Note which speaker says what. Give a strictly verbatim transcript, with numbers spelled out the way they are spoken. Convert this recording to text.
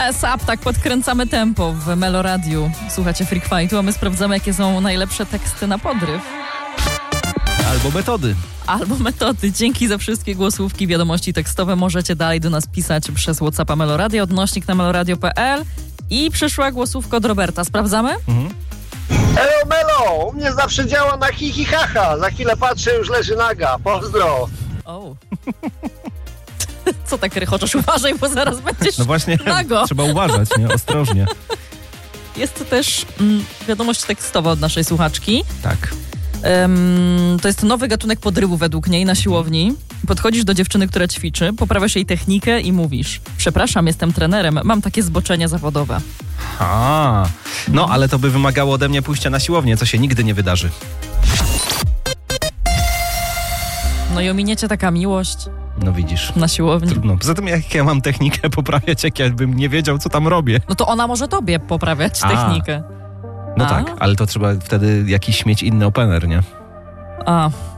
Speaker 1: S up, tak podkręcamy tempo w Meloradiu. Słuchacie Freak Fightu, a my sprawdzamy, jakie są najlepsze teksty na podryw.
Speaker 2: Albo metody.
Speaker 1: Albo metody. Dzięki za wszystkie głosówki, wiadomości tekstowe. Możecie dalej do nas pisać przez WhatsAppa Meloradio, odnośnik na meloradio kropka p l. I przyszła głosówka od Roberta. Sprawdzamy? Mhm.
Speaker 3: Elo Melo, u mnie zawsze działa na hi hi haha. Za chwilę patrzę, już leży naga. Pozdro.
Speaker 1: O. Co tak rychoczesz? Uważaj, bo zaraz będziesz
Speaker 2: No właśnie,
Speaker 1: nago.
Speaker 2: Trzeba uważać, nie? Ostrożnie.
Speaker 1: Jest to też mm, wiadomość tekstowa od naszej słuchaczki.
Speaker 2: Tak.
Speaker 1: Um, to jest nowy gatunek podrywu według niej na siłowni. Podchodzisz do dziewczyny, która ćwiczy, poprawiasz jej technikę i mówisz: przepraszam, jestem trenerem, mam takie zboczenie zawodowe.
Speaker 2: A, no ale to by wymagało ode mnie pójścia na siłownię, co się nigdy nie wydarzy.
Speaker 1: No i ominiecie taka miłość
Speaker 2: No widzisz.
Speaker 1: na siłowni.
Speaker 2: Trudno. Poza tym jak ja mam technikę poprawiać, jak ja bym nie wiedział, co tam robię.
Speaker 1: No to ona może tobie poprawiać
Speaker 2: A.
Speaker 1: technikę.
Speaker 2: No
Speaker 1: A?
Speaker 2: tak, ale to trzeba wtedy jakiś mieć inny opener, nie?
Speaker 1: A,